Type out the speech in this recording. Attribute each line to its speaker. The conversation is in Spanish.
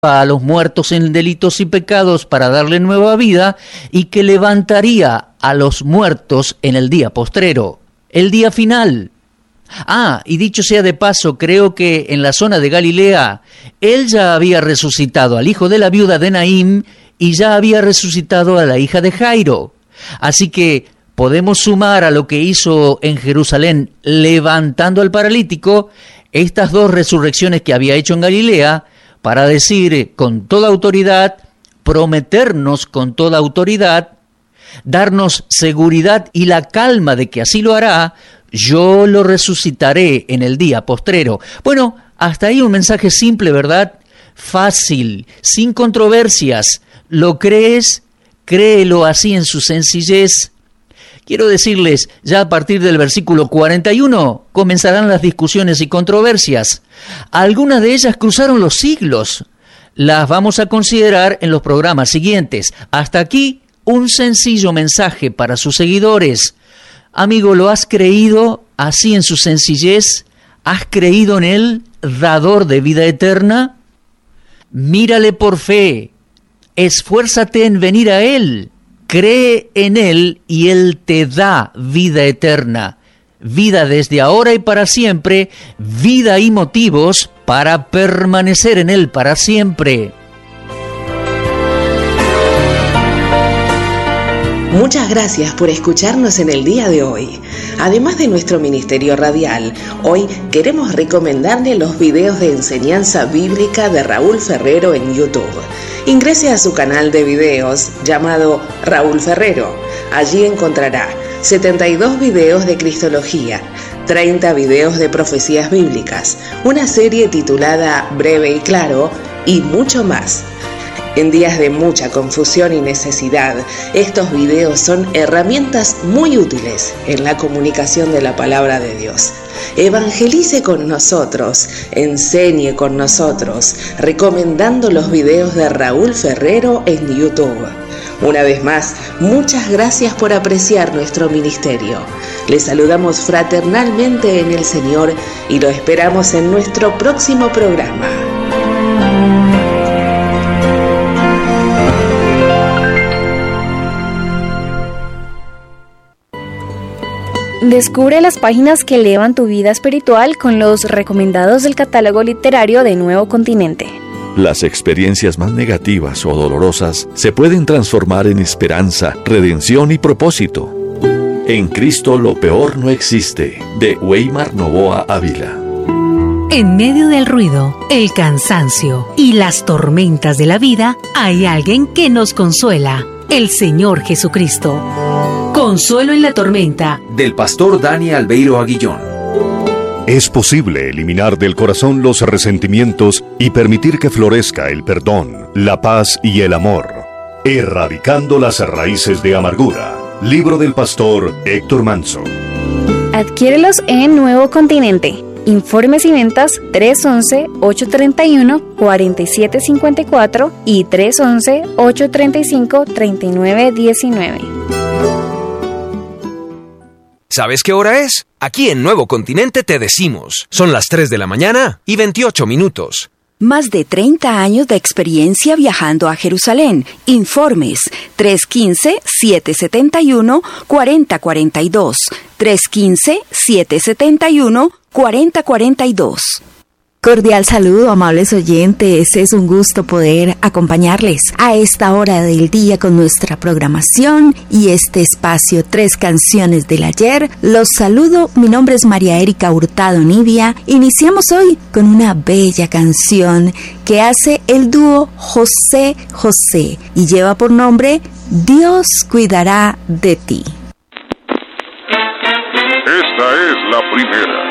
Speaker 1: a los muertos en delitos y pecados para darle nueva vida y que levantaría a los muertos en el día postrero, el día final. Y dicho sea de paso, creo que en la zona de Galilea, él ya había resucitado al hijo de la viuda de Naín y ya había resucitado a la hija de Jairo. Así que podemos sumar a lo que hizo en Jerusalén levantando al paralítico, estas dos resurrecciones que había hecho en Galilea, para decir con toda autoridad, prometernos con toda autoridad, darnos seguridad y la calma de que así lo hará, yo lo resucitaré en el día postrero. Bueno, hasta ahí un mensaje simple, ¿verdad? Fácil, sin controversias. ¿Lo crees? Créelo así en su sencillez. Quiero decirles, ya a partir del versículo 41 comenzarán las discusiones y controversias. Algunas de ellas cruzaron los siglos. Las vamos a considerar en los programas siguientes. Hasta aquí, un sencillo mensaje para sus seguidores. Amigo, ¿lo has creído así en su sencillez? ¿Has creído en Él, dador de vida eterna? Mírale por fe. Esfuérzate en venir a Él. Cree en Él y Él te da vida eterna. Vida desde ahora y para siempre, vida y motivos para permanecer en Él para siempre.
Speaker 2: Muchas gracias por escucharnos en el día de hoy. Además de nuestro ministerio radial, hoy queremos recomendarle los videos de enseñanza bíblica de Raúl Ferrero en YouTube. Ingrese a su canal de videos llamado Raúl Ferrero. Allí encontrará 72 videos de Cristología, 30 videos de profecías bíblicas, una serie titulada Breve y Claro y mucho más. En días de mucha confusión y necesidad, estos videos son herramientas muy útiles en la comunicación de la palabra de Dios. Evangelice con nosotros, enseñe con nosotros, recomendando los videos de Raúl Ferrero en YouTube. Una vez más, muchas gracias por apreciar nuestro ministerio. Les saludamos fraternalmente en el Señor y lo esperamos en nuestro próximo programa.
Speaker 3: Descubre las páginas que elevan tu vida espiritual con los recomendados del catálogo literario de Nuevo Continente.
Speaker 4: Las experiencias más negativas o dolorosas se pueden transformar en esperanza, redención y propósito. En Cristo lo peor no existe, de Weimar Novoa Ávila.
Speaker 5: En medio del ruido, el cansancio y las tormentas de la vida, hay alguien que nos consuela, el Señor Jesucristo. Consuelo en la tormenta,
Speaker 6: del pastor Dani Albeiro Aguillón.
Speaker 7: Es posible eliminar del corazón los resentimientos y permitir que florezca el perdón, la paz y el amor, erradicando las raíces de amargura. Libro del pastor Héctor Manso.
Speaker 3: Adquiérelos en Nuevo Continente. Informes y ventas 311-831-4754 y 311-835-3919.
Speaker 6: ¿Sabes qué hora es? Aquí en Nuevo Continente te decimos. Son las 3 de la mañana y 28 minutos.
Speaker 8: Más de 30 años de experiencia viajando a Jerusalén. Informes 315-771-4042. 315-771-4042.
Speaker 9: Cordial saludo, amables oyentes. Es un gusto poder acompañarles a esta hora del día con nuestra programación y este espacio 3 canciones del ayer. Los saludo, mi nombre es María Erika Hurtado Nidia. Iniciamos hoy con una bella canción que hace el dúo José José y lleva por nombre Dios cuidará de ti.
Speaker 10: Esta es la primera.